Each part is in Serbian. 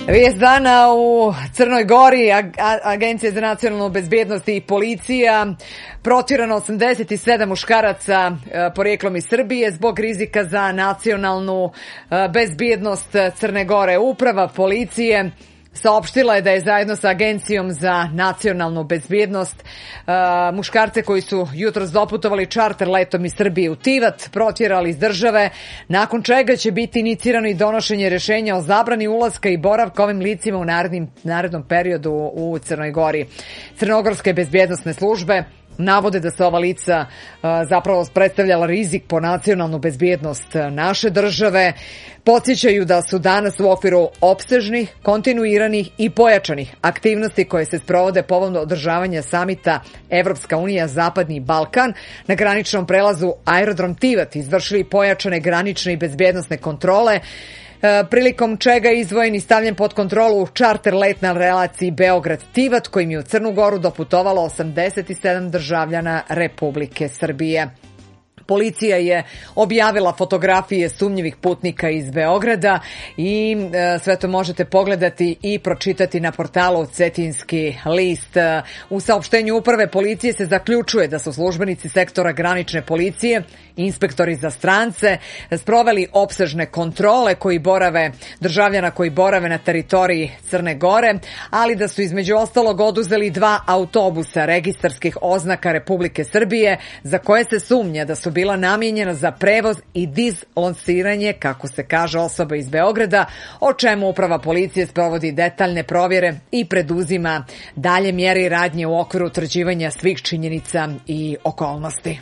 Vijest dana u Crnoj Gori, Agencija za nacionalnu bezbjednost i policija, protjerano 87 muškaraca porijeklom iz Srbije zbog rizika za nacionalnu bezbjednost Crne Gore. Uprava policije saopštila je da je zajedno sa Agencijom za nacionalnu bezbjednost muškarce koji su jutros doputovali čarter letom iz Srbije u Tivat protjerali iz države, nakon čega će biti inicirano i donošenje rješenja o zabrani ulaska i boravka ovim licima u narednom periodu u Crnoj Gori. Crnogorske bezbjednosne službe navode da se ova lica zapravo predstavljala rizik po nacionalnu bezbjednost naše države. Podsjećaju da su danas u okviru opsežnih, kontinuiranih i pojačanih aktivnosti koje se sprovode povodom održavanja samita Evropska unija Zapadni Balkan na graničnom prelazu Aerodrom Tivat izvršili pojačane granične i bezbjednosne kontrole, prilikom čega je izdvojen i stavljen pod kontrolu čarter let na relaciji Beograd-Tivat, kojim je u Crnu Goru doputovalo 87 državljana Republike Srbije. Policija je objavila fotografije sumnjivih putnika iz Beograda i sve to možete pogledati i pročitati na portalu Cetinski list. U saopštenju uprave policije se zaključuje da su službenici sektora granične policije, inspektori za strance, sproveli opsežne kontrole državljana koji borave na teritoriji Crne Gore, ali da su između ostalog oduzeli 2 autobusa registarskih oznaka Republike Srbije za koje se sumnja da su bila namijenjena za prevoz i dislociranje, kako se kaže, osoba iz Beograda, o čemu uprava policije sprovodi detaljne provjere i preduzima dalje mjere i radnje u okviru utvrđivanja svih činjenica i okolnosti.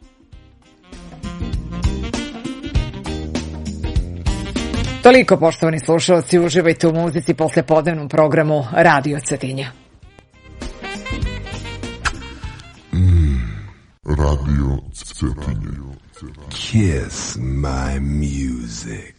Toliko, poštovani slušalci, uživajte u muzici poslijepodnevnom programu Radio Cetinja. Radio Cetinje. Kiss my music.